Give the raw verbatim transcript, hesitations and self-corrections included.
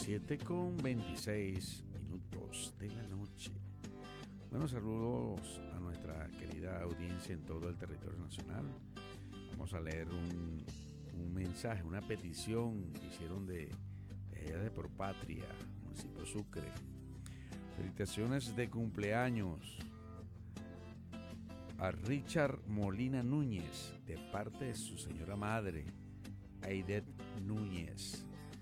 siete con veintiséis minutos de la noche. Buenos saludos a nuestra querida audiencia en todo el territorio nacional. Vamos a leer un, un mensaje, una petición que hicieron de, de allá de Propatria, municipio Sucre. Felicitaciones de cumpleaños a Richard Molina Núñez de parte de su señora madre, Aidet Núñez.